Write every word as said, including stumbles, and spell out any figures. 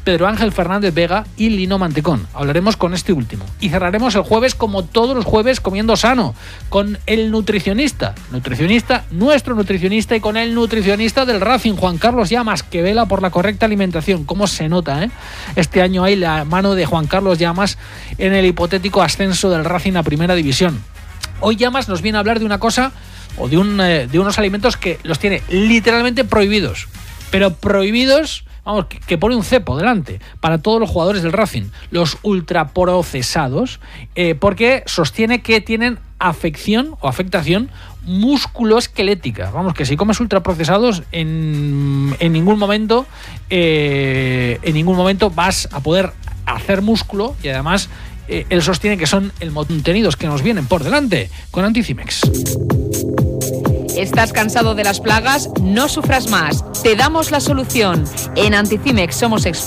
Pedro Ángel Fernández Vega y Lino Mantecón. Hablaremos con este último. Y cerraremos el jueves, como todos los jueves, comiendo sano, con el nutricionista, nutricionista, nuestro nutricionista, y con el nutricionista del Racing, Juan Carlos Llamas, que vela por la correcta alimentación. ¿Cómo se nota, eh? Este año hay la mano de Juan Carlos Llamas en el hipotético ascenso del Racing a Primera División. Hoy Llamas nos viene a hablar de una cosa, o de, un, eh, de unos alimentos que los tiene literalmente prohibidos, pero prohibidos, vamos, que, que pone un cepo delante para todos los jugadores del Racing, los ultraprocesados, eh, porque sostiene que tienen afección o afectación musculoesquelética. Vamos, que si comes ultraprocesados en, en ningún momento eh, en ningún momento vas a poder hacer músculo, y además eh, él sostiene que son el contenidos que nos vienen por delante con Anticimex. ¿Estás cansado de las plagas? No sufras más. Te damos la solución. En Anticimex somos expertos